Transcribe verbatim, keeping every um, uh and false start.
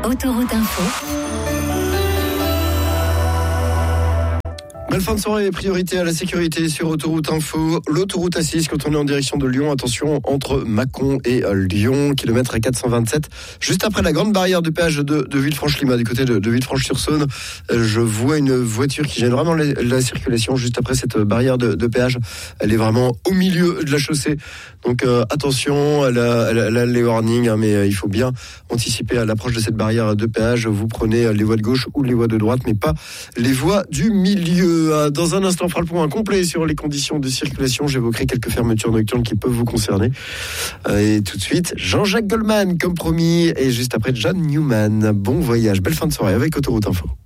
Autoroute Info. Belle fin de soirée, priorité à la sécurité sur Autoroute Info. L'autoroute A six, quand on est en direction de Lyon, attention, entre Mâcon et Lyon, kilomètre quatre cent vingt-sept. Juste après la grande barrière de péage de, de Villefranche-Limas, du côté de, de Villefranche-sur-Saône, je vois une voiture qui gêne vraiment la, la circulation juste après cette barrière de, de péage. Elle est vraiment au milieu de la chaussée. Donc euh, attention, elle a, elle, a, elle a les warnings, hein, mais euh, il faut bien anticiper à l'approche de cette barrière de péage. Vous prenez les voies de gauche ou les voies de droite, mais pas les voies du milieu. Dans un instant, on fera le point complet sur les conditions de circulation. J'évoquerai quelques fermetures nocturnes qui peuvent vous concerner. Et tout de suite, Jean-Jacques Goldman, comme promis, et juste après, John Newman. Bon voyage, belle fin de soirée avec Autoroute Info.